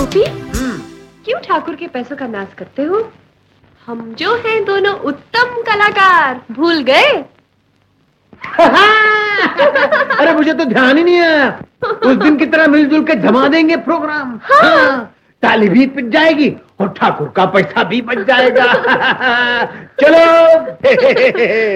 गोपी, क्यों ठाकुर के पैसों का नाश करते हो? हम जो हैं दोनों उत्तम कलाकार, भूल गए? अरे मुझे तो ध्यान ही नहीं आया। उस दिन की तरह मिलजुल के जमा देंगे प्रोग्राम। हाँ। ताली भी पिट जाएगी और ठाकुर का पैसा भी बच जाएगा। चलो।